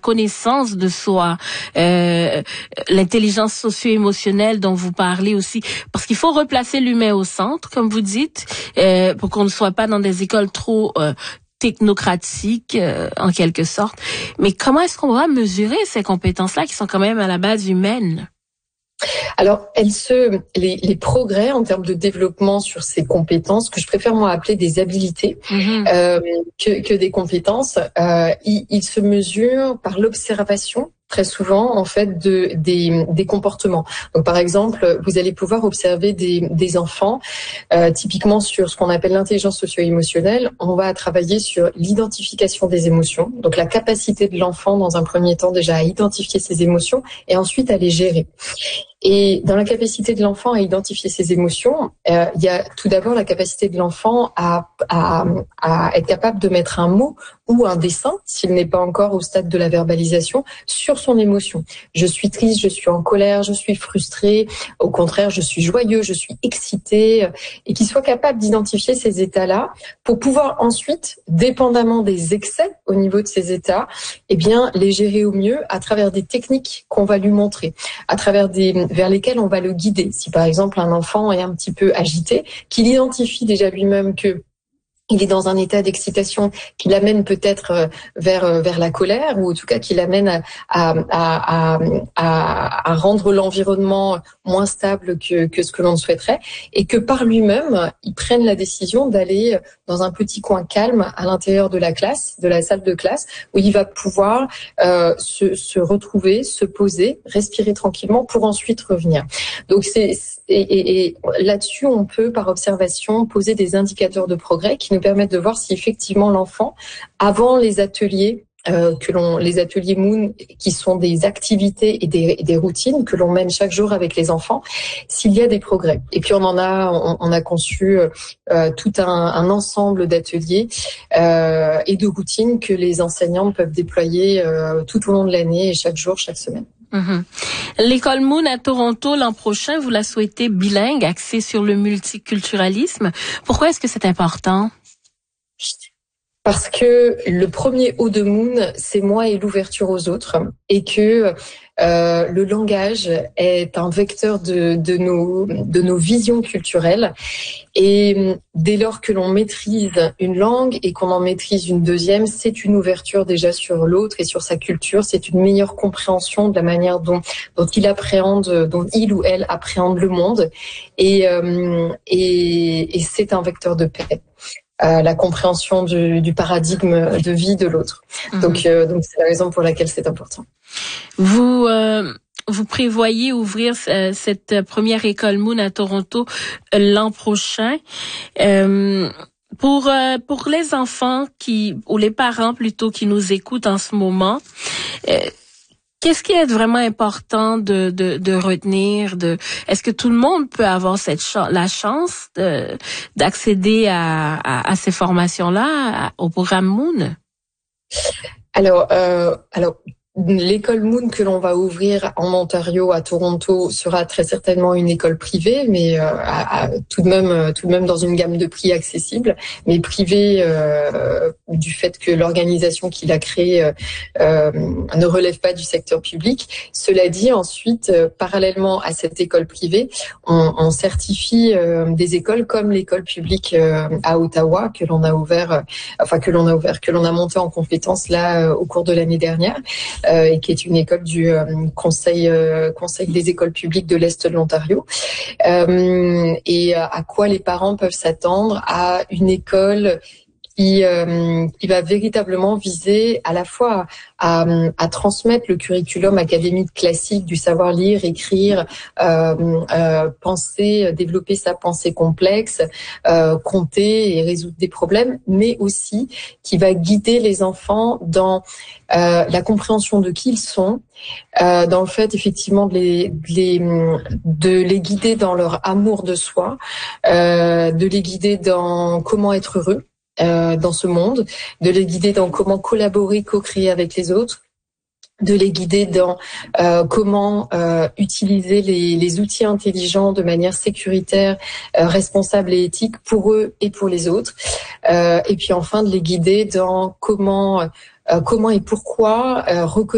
connaissance de soi, l'intelligence socio-émotionnelle dont vous parlez aussi, parce qu'il faut replacer l'humain au centre, comme vous dites, pour qu'on ne soit pas dans des écoles trop technocratiques, en quelque sorte. Mais comment est-ce qu'on va mesurer ces compétences-là qui sont quand même à la base humaines? Alors, les progrès en termes de développement sur ces compétences, que je préfère moi appeler des habilités, que des compétences, ils se mesurent par l'observation très souvent en fait des comportements. Donc par exemple, vous allez pouvoir observer des enfants, typiquement sur ce qu'on appelle l'intelligence socio-émotionnelle. On va travailler sur l'identification des émotions, donc la capacité de l'enfant dans un premier temps déjà à identifier ses émotions et ensuite à les gérer. Et dans la capacité de l'enfant à identifier ses émotions, il y a tout d'abord la capacité de l'enfant à être capable de mettre un mot ou un dessin, s'il n'est pas encore au stade de la verbalisation, sur son émotion. Je suis triste, je suis en colère, je suis frustré, au contraire, je suis joyeux, je suis excité, et qu'il soit capable d'identifier ces états-là pour pouvoir ensuite, dépendamment des excès au niveau de ces états, eh bien, les gérer au mieux à travers des techniques qu'on va lui montrer, à travers vers lesquelles on va le guider. Si par exemple un enfant est un petit peu agité, qu'il identifie déjà lui-même que il est dans un état d'excitation qui l'amène peut-être vers la colère, ou en tout cas qui l'amène à rendre l'environnement moins stable que ce que l'on souhaiterait, et que par lui-même, il prenne la décision d'aller dans un petit coin calme à l'intérieur de la classe, de la salle de classe, où il va pouvoir se retrouver, se poser, respirer tranquillement pour ensuite revenir. Donc et là-dessus, on peut par observation poser des indicateurs de progrès qui nous permettent de voir si effectivement l'enfant, avant les ateliers les ateliers Moon, qui sont des activités et des routines que l'on mène chaque jour avec les enfants, s'il y a des progrès. Et puis on a conçu tout un ensemble d'ateliers et de routines que les enseignants peuvent déployer tout au long de l'année et chaque jour, chaque semaine. L'école Moon à Toronto l'an prochain, vous la souhaitez bilingue, axée sur le multiculturalisme. Pourquoi est-ce que c'est important? Parce que le premier O de Moon, c'est moi et l'ouverture aux autres, et que le langage est un vecteur de nos visions culturelles. Et dès lors que l'on maîtrise une langue et qu'on en maîtrise une deuxième, c'est une ouverture déjà sur l'autre et sur sa culture. C'est une meilleure compréhension de la manière dont il ou elle appréhende le monde. Et c'est un vecteur de paix. La compréhension du paradigme de vie de l'autre. Donc c'est la raison pour laquelle c'est important. Vous prévoyez ouvrir cette première école Moon à Toronto l'an prochain. Pour les enfants ou les parents plutôt qui nous écoutent en ce moment, qu'est-ce qui est vraiment important de retenir? Est-ce que tout le monde peut avoir la chance d'accéder à ces formations-là, au programme Moon? Alors, l'école Moon que l'on va ouvrir en Ontario, à Toronto, sera très certainement une école privée, mais tout de même dans une gamme de prix accessible, mais privée du fait que l'organisation qui l'a créée ne relève pas du secteur public. Cela dit, ensuite, parallèlement à cette école privée, on certifie des écoles comme l'école publique à Ottawa que l'on a monté en compétence là au cours de l'année dernière. Et qui est une école du conseil des écoles publiques de l'Est de l'Ontario. Et à quoi les parents peuvent s'attendre? À une école qui va véritablement viser à la fois à transmettre le curriculum académique classique du savoir lire, écrire, penser, développer sa pensée complexe, compter et résoudre des problèmes, mais aussi qui va guider les enfants dans la compréhension de qui ils sont, dans le fait effectivement de les guider dans leur amour de soi, de les guider dans comment être heureux dans ce monde, de les guider dans comment collaborer, co-créer avec les autres, de les guider dans comment utiliser les outils intelligents de manière sécuritaire, responsable et éthique pour eux et pour les autres, et puis enfin de les guider dans comment et pourquoi reconnaître